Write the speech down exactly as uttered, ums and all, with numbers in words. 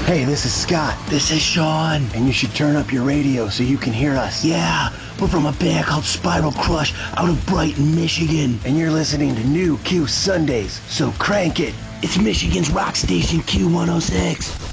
Hey, this is Scott. This is Sean. And you should turn up your radio so you can hear us. Yeah, we're from a band called Spiral Crush out of Brighton, Michigan. And you're listening to New Q Sundays, so crank it. It's Michigan's rock station Q one oh six.